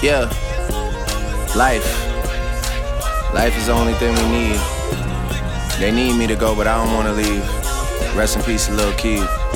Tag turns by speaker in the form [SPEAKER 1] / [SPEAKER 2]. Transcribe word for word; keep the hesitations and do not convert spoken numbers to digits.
[SPEAKER 1] Yeah, life. Life is the only thing we need. They need me to go, but I don't wanna leave. Rest in peace, Lil' Keith.